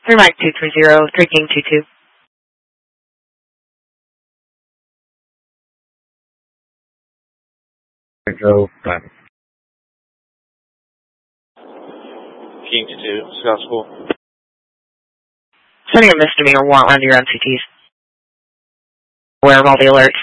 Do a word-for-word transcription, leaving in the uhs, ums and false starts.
Three Mike two three zero, three King two two. Go back. King two two, Scout School. Sending a misdemeanor warrant on your M C Ts. Aware of all the alerts.